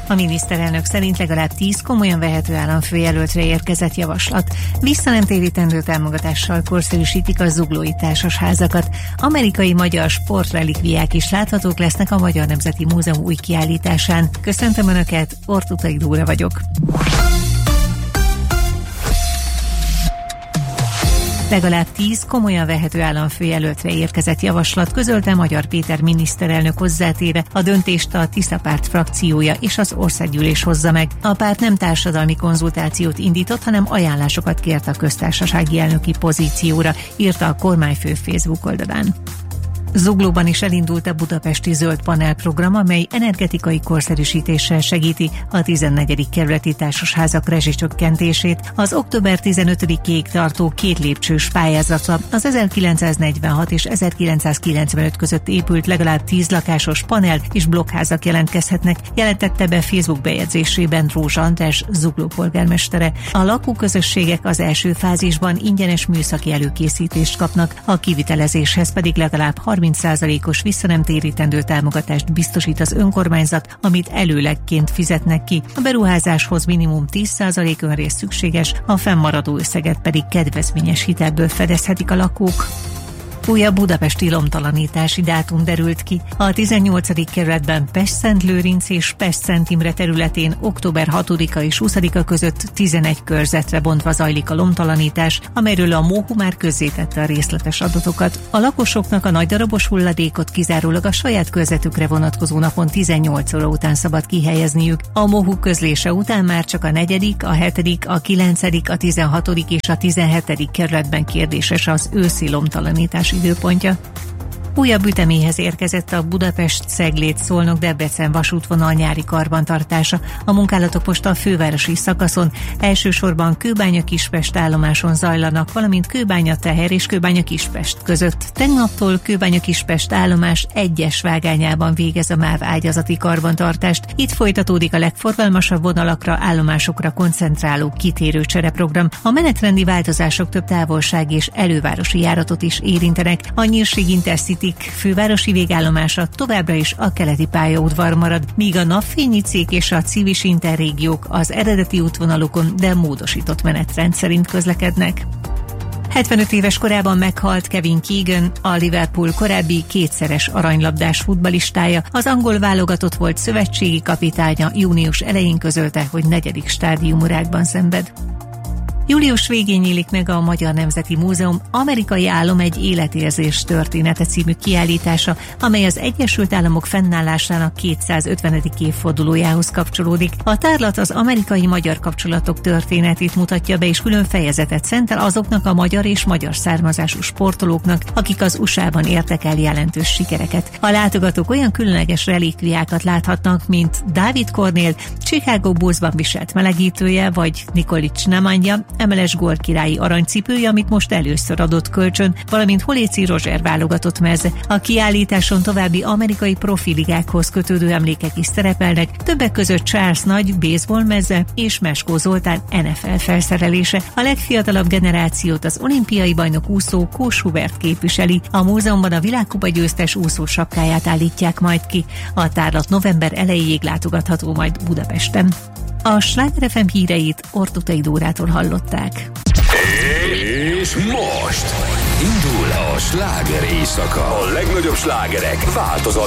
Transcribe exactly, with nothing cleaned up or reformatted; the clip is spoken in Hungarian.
A miniszterelnök szerint legalább tíz komolyan vehető államfőjelöltre érkezett javaslat. Visszanemtérítendő támogatással korszerűsítik a zuglói társasházakat. Amerikai magyar sportrelikviák is láthatók lesznek a Magyar Nemzeti Múzeum új kiállításán. Köszöntöm Önöket, Ortutai Dóra vagyok. Legalább tíz komolyan vehető államfőjelöltre érkezett javaslat, közölte Magyar Péter miniszterelnök, hozzátéve, a döntést a Tisza Párt frakciója és az országgyűlés hozza meg. A párt nem társadalmi konzultációt indított, hanem ajánlásokat kért a köztársasági elnöki pozícióra, írta a kormányfő Facebook oldalán. Zuglóban is elindult a budapesti zöld panel program, amely energetikai korszerűsítéssel segíti a tizennegyedik kerületi társasházak rezsicsökkentését. Az október tizenötödikéig tartó két lépcsős pályázatra az ezerkilencszáznegyvenhat és ezerkilencszázkilencvenöt között épült legalább tíz lakásos panel és blokkházak jelentkezhetnek, jelentette be Facebook bejegyzésében Rózsa András, Zugló polgármestere. A lakóközösségek az első fázisban ingyenes műszaki előkészítést kapnak, a kivitelezéshez pedig legalább harminc százalékos visszanemtérítendő támogatást biztosít az önkormányzat, amit előlegként fizetnek ki. A beruházáshoz minimum tíz százalék önrész szükséges, a fennmaradó összeget pedig kedvezményes hitelből fedezhetik a lakók. Újabb budapesti lomtalanítási dátum derült ki. A tizennyolcadik kerületben Pestszentlőrinc és Pestszt Imre területén október hatodika és huszadika között tizenegy körzetre bontva zajlik a lomtalanítás, amelyről a MOHU már közzétette a részletes adatokat. A lakosoknak a nagydarabos hulladékot kizárólag a saját körzetükre vonatkozó napon tizennyolc óra után szabad kihelyezniük. A MOHU közlése után már csak a negyedik, a hetedik, a kilencedik, a tizenhatodik és a tizenhetedik kerületben kérdéses az őszi lomtalanítás időpontja. Újabb üteméhez érkezett a Budapest-Cegléd-Szolnok-Debrecen vasútvonal nyári karbantartása. A munkálatok most a fővárosi szakaszon, elsősorban Kőbánya-Kispest állomáson zajlanak, valamint Kőbánya-Teher és Kőbánya-Kispest között. Tegnaptól Kőbánya-Kispest állomás egyes vágányában végez a MÁV ágyazati karbantartást. Itt folytatódik a legforgalmasabb vonalakra, állomásokra koncentráló kitérő csereprogram. A menetrendi változások több távolság és elővárosi járatot is érintenek. A Nyírség Intercity fővárosi végállomása továbbra is a keleti pályaudvar marad, míg a Napfényi Cék és a Civis Interrégiók az eredeti útvonalukon, de módosított menetrend szerint közlekednek. hetvenöt éves korában meghalt Kevin Keegan, a Liverpool korábbi kétszeres aranylabdás futballistája. Az angol válogatott volt szövetségi kapitánya, június elején közölte, hogy negyedik stádiumú rákban szenved. Július végén nyílik meg a Magyar Nemzeti Múzeum Amerikai Álom egy életérzés története című kiállítása, amely az Egyesült Államok fennállásának kétszázötvenedik évfordulójához kapcsolódik. A tárlat az amerikai-magyar kapcsolatok történetét mutatja be, és külön fejezetet szentel azoknak a magyar és magyar származású sportolóknak, akik az u es á-ban értek el jelentős sikereket. A látogatók olyan különleges relikviákat láthatnak, mint Dávid Kornél Chicago Bulls-ban viselt melegítője, vagy Nikolics Nemanja em el es gólkirályi aranycipője, amit most először adott kölcsön, valamint Holéci Rozser válogatott meze. A kiállításon további amerikai profiligákhoz kötődő emlékek is szerepelnek, többek között Charles Nagy baseball meze és Meskó Zoltán en ef el felszerelése. A legfiatalabb generációt az olimpiai bajnok úszó Kós Hubert képviseli. A múzeumban a világkupa győztes úszó sapkáját állítják majd ki. A tárlat november elejéig látogatható majd Budapesten. A Sláger ef em híreit Ortutai Dórától hallották. És most indul a sláger éjszaka. A legnagyobb slágerek változatlan